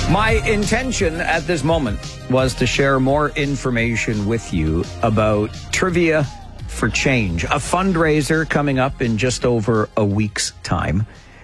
My intention at this moment was to share more information with you about Trivia for Change, a fundraiser coming up in just over a week's time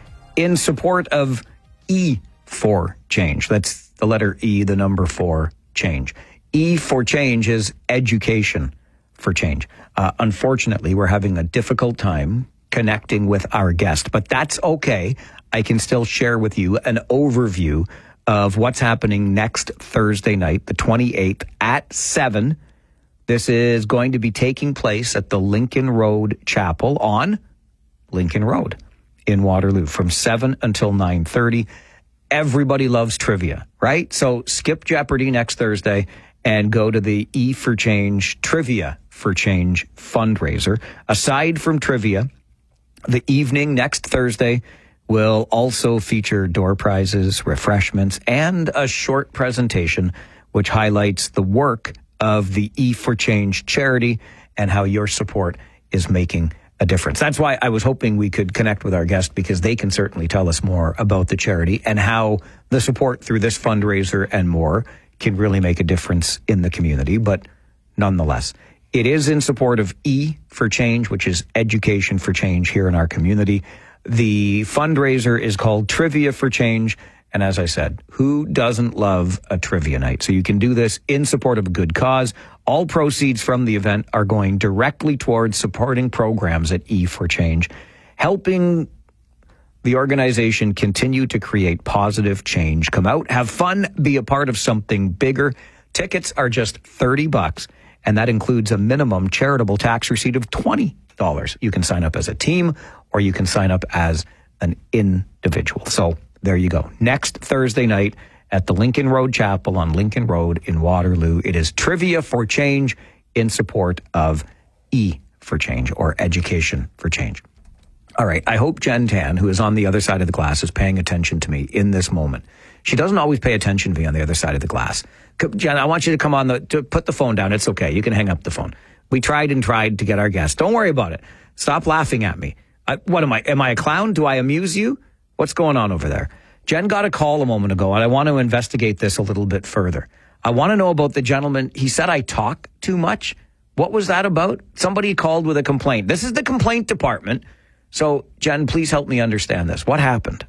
in support of E for Change. That's the letter E, the number 4, change. E for Change is education for change. Unfortunately, we're having a difficult time connecting with our guest, but that's okay. I can still share with you an overview of what's happening next Thursday night, the 28th at 7. This is going to be taking place at the Lincoln Road Chapel on Lincoln Road in Waterloo from 7 until 9:30. Everybody loves trivia, right? So skip Jeopardy next Thursday and go to the E for Change Trivia for Change fundraiser. Aside from trivia, the evening next Thursday will also feature door prizes, refreshments, and a short presentation which highlights the work of the E for Change charity and how your support is making a difference. That's why I was hoping we could connect with our guest, because they can certainly tell us more about the charity and how the support through this fundraiser and more can really make a difference in the community. But nonetheless, it is in support of E for Change, which is education for change here in our community. The fundraiser is called Trivia for Change. And as I said, who doesn't love a trivia night? So you can do this in support of a good cause. All proceeds from the event are going directly towards supporting programs at E for Change, helping the organization continue to create positive change. Come out, have fun, be a part of something bigger. Tickets are just $30, and that includes a minimum charitable tax receipt of $20. You can sign up as a team, or you can sign up as an individual. So there you go. Next Thursday night at the Lincoln Road Chapel on Lincoln Road in Waterloo. It is Trivia for Change in support of E for Change, or Education for Change. All right. I hope Jen Tan, who is on the other side of the glass, is paying attention to me in this moment. She doesn't always pay attention to me on the other side of the glass. Jen, I want you to come on to put the phone down. It's okay. You can hang up the phone. We tried to get our guest. Don't worry about it. Stop laughing at me. What am I? Am I a clown? Do I amuse you? What's going on over there? Jen got a call a moment ago, and I want to investigate this a little bit further. I want to know about the gentleman. He said I talk too much. What was that about? Somebody called with a complaint. This is the complaint department. So, Jen, please help me understand this. What happened?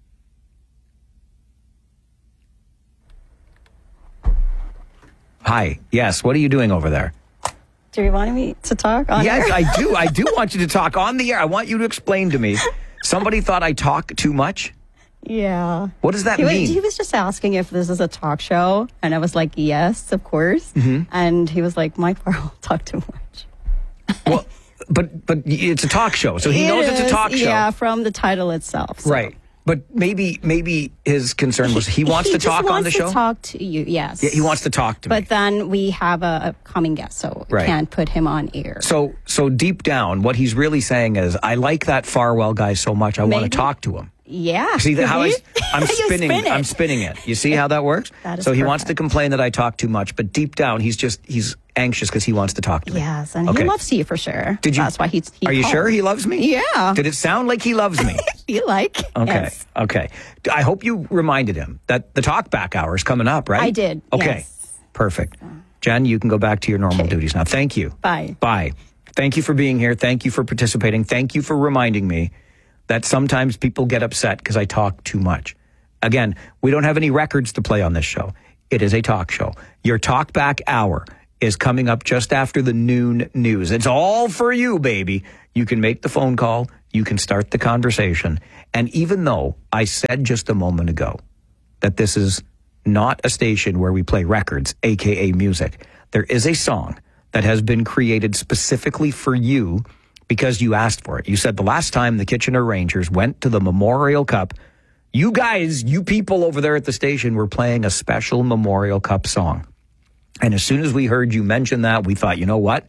Hi. Yes. What are you doing over there? Do you want me to talk on air? Yes, I do. I do want you to talk on the air. I want you to explain to me. Somebody thought I talk too much? Yeah. What does that mean? He was just asking if this is a talk show, and I was like, yes, of course. Mm-hmm. And he was like, Mike Farrell talk too much. Well, but it's a talk show, so he knows it's a talk show. Yeah, from the title itself. So. Right. But maybe his concern was he wants to talk on the show? He just wants to talk to you, yes. Yeah, he wants to talk to me. But then we have a coming guest, so we can't put him on air. So deep down, what he's really saying is, I like that Farwell guy so much, I want to talk to him. Yeah. See how I'm spinning it. You see how that works? That is so he perfect. wants to complain that I talk too much, but deep down he's anxious because he wants to talk to me. Yes, and he loves you for sure. That's why he Are you sure he loves me? Yeah. Did it sound like he loves me? You like? Okay. Yes. Okay. I hope you reminded him that the talk back hour is coming up, right? I did. Okay. Yes. Perfect. Jen, you can go back to your normal duties now. Thank you. Bye. Bye. Thank you for being here. Thank you for participating. Thank you for reminding me that sometimes people get upset because I talk too much. Again, we don't have any records to play on this show. It is a talk show. Your talk back hour is coming up just after the noon news. It's all for you, baby. You can make the phone call. You can start the conversation. And even though I said just a moment ago that this is not a station where we play records, aka music, there is a song that has been created specifically for you because you asked for it. You said the last time the Kitchener Rangers went to the Memorial Cup, you guys, you people over there at the station were playing a special Memorial Cup song. And as soon as we heard you mention that, we thought, you know what?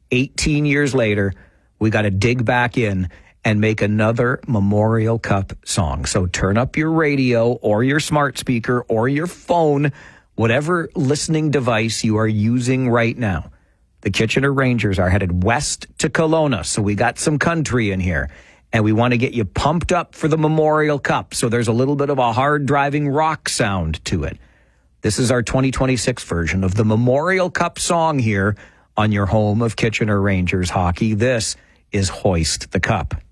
18 years later, we got to dig back in and make another Memorial Cup song. So turn up your radio or your smart speaker or your phone, whatever listening device you are using right now. The Kitchener Rangers are headed west to Kelowna, so we got some country in here. and we want to get you pumped up for the Memorial Cup. So there's a little bit of a hard driving rock sound to it. This is our 2026 version of the Memorial Cup song here on your home of Kitchener Rangers hockey. This is Hoist the Cup.